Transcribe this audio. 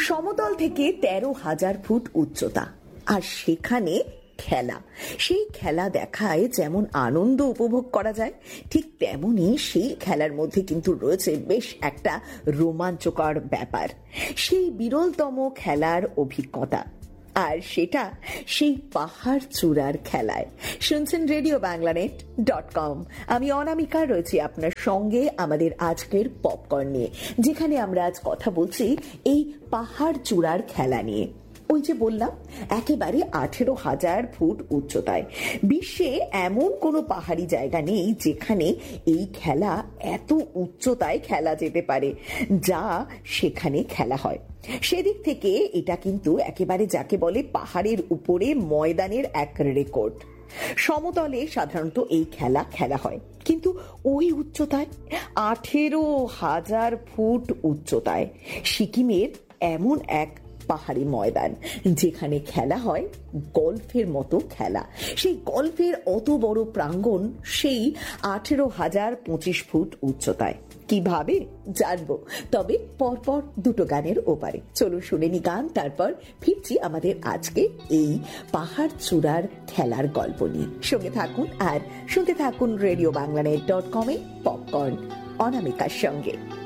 সমতল থেকে 13,000 ফুট উচ্চতা, আর সেখানে খেলা। সেই খেলা দেখায় যেমন আনন্দ উপভোগ করা যায়, ঠিক তেমনি সেই খেলার মধ্যে কিন্তু রয়েছে বেশ একটা রোমাঞ্চকর ব্যাপার, সেই বিরলতম খেলার অভিজ্ঞতা। আর সেটা সেই পাহাড় চূড়ার খেলায়। শুনছেন RadioBanglaNet.com। আমি অনামিকা রয়েছি আপনার সঙ্গে আমাদের আজকের পপকর্ন নিয়ে, যেখানে আমরা আজ কথা বলছি এই পাহাড় চূড়ার খেলা নিয়ে। ওই যে বললাম, একেবারে 18,000 ফুট উচ্চতায়। বিশ্বে এমন কোনো পাহাড়ি জায়গা নেই যেখানে এই খেলা এত উচ্চতায় খেলা যেতে পারে, যা সেখানে খেলা হয়। সেদিক থেকে এটা কিন্তু একেবারে যাকে বলে পাহাড়ের উপরে ময়দানের এক রেকর্ড। সমতলে সাধারণত এই খেলা হয়, কিন্তু ওই উচ্চতায় 18,000 ফুট উচ্চতায় সিকিমের এমন এক পাহাড়ি ময়দান যেখানে খেলা হয় গল্ফের মতো খেলা। সেই গল্ফের অত বড় প্রাঙ্গণ সেই 18,025 ফুট উচ্চতায়। কিভাবে জানবো, তবে পরপর দুটো গানের ওপারে। চলুন শুনে নি গান, তারপর ফিরছি আমাদের আজকে এই পাহাড় চূড়ার খেলার গল্প নিয়ে। সঙ্গে থাকুন আর শুনতে থাকুন RadioBanglaNet.com-এ পপকর্ন অনামিকার সঙ্গে।